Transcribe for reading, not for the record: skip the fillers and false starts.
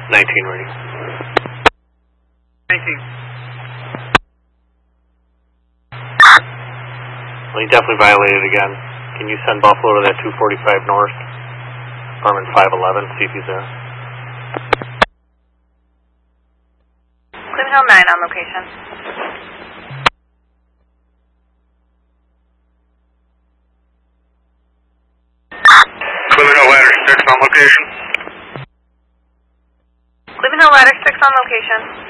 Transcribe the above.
19 ready. 19. Well, he definitely violated again. Can you send Buffalo to that 245 north? Farman 511, see if he's there. Cleveland Hill 9 on location. Cleveland Hill Ladder 6 on location. Cleveland Hill Ladder 6 on location.